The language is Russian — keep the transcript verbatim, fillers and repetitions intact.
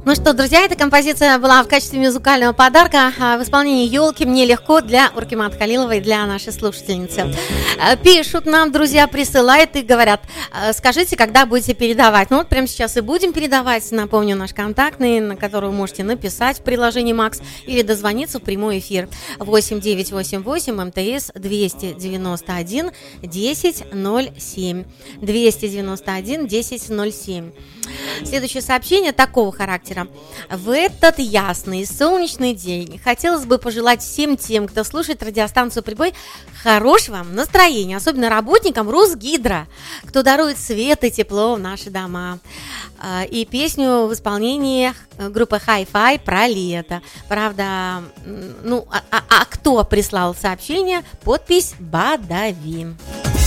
Ну что, друзья, эта композиция была в качестве музыкального подарка в исполнении «Елки». Мне легко» для Уркимат Халиловой, для нашей слушательницы. Пишут нам, друзья, присылают и говорят: скажите, когда будете передавать. Ну вот прямо сейчас и будем передавать. Напомню, наш контактный, на который вы можете написать в приложении Макс или дозвониться в прямой эфир восемь девятьсот восемьдесят восемь эм тэ эс двести девяносто один десять ноль семь. двести девяносто один десять ноль семь. Следующее сообщение такого характера. В этот ясный и солнечный день хотелось бы пожелать всем тем, кто слушает радиостанцию «Прибой», хорошего настроения, особенно работникам Русгидро, кто дарует свет и тепло в наши дома. И песню в исполнении группы Hi-Fi про лето. Правда, ну, а, а, а кто прислал сообщение? Подпись «Бадави».